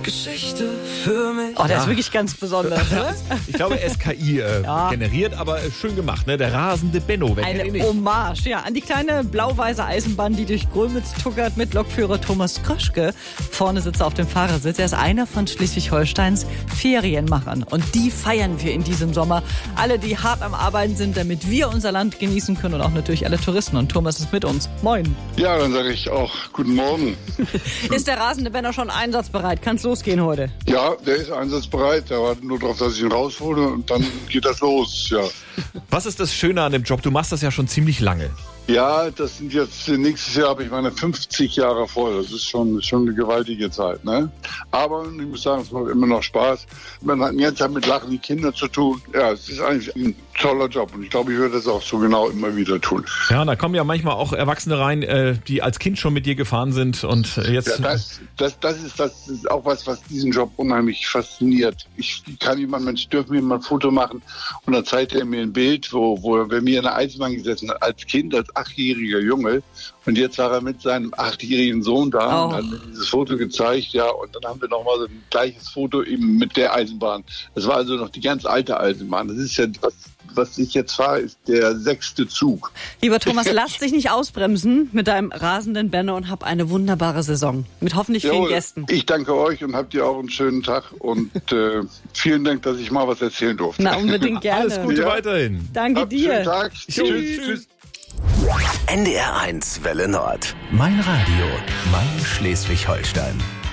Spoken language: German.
Geschichte für mich. Oh, der ist wirklich ganz besonders, ne? Ich glaube, er ist KI generiert, aber schön gemacht, ne? Der rasende Benno, wenn Eine ihr ihn nicht. Hommage, ja, an die kleine blau-weiße Eisenbahn, die durch Grömitz tuckert mit Lokführer Thomas Kröschke. Vorne sitzt er auf dem Fahrersitz. Er ist einer von Schleswig-Holsteins Ferienmachern. Und die feiern wir in diesem Sommer. Alle, die hart am Arbeiten sind, damit wir unser Land genießen können und auch natürlich alle Touristen. Und Thomas ist mit uns. Moin. Ja, dann sage ich auch guten Morgen. Ist der rasende Benno schon einsatzbereit? Kann's losgehen heute? Ja, der ist einsatzbereit. Der wartet nur darauf, dass ich ihn raushole und dann geht das los. Ja. Was ist das Schöne an dem Job? Du machst das ja schon ziemlich lange. Ja, das sind jetzt, nächstes Jahr habe ich meine 50 Jahre voll. Das ist schon eine gewaltige Zeit, ne? Aber ich muss sagen, es macht immer noch Spaß. Man hat jetzt mit lachenden Kindern zu tun. Ja, es ist eigentlich ein toller Job und ich glaube, ich würde das auch so genau immer wieder tun. Ja, da kommen ja manchmal auch Erwachsene rein, die als Kind schon mit dir gefahren sind und jetzt... Ja, das ist auch was diesen Job unheimlich fasziniert. Ich kann jemand, Mensch, dürfen wir mal ein Foto machen? Und dann zeigt er mir ein Bild, wo er bei mir in der Eisenbahn gesessen hat, als Kind, als 8-jähriger Junge. Und jetzt war er mit seinem 8-jährigen Sohn da und hat mir dieses Foto gezeigt, ja. Und dann haben wir nochmal so ein gleiches Foto eben mit der Eisenbahn. Das war also noch die ganz alte Eisenbahn. Das ist ja was ich jetzt fahre, ist der 6. Zug. Lieber Thomas, lass dich nicht ausbremsen mit deinem rasenden Benno und hab eine wunderbare Saison. Mit hoffentlich vielen Gästen. Ich danke euch und habt ihr auch einen schönen Tag. Und vielen Dank, dass ich mal was erzählen durfte. Na, unbedingt gerne. Alles Gute weiterhin. Danke Habt dir. einen schönen Tag. Tschüss. NDR 1 Welle Nord. Mein Radio, mein Schleswig-Holstein.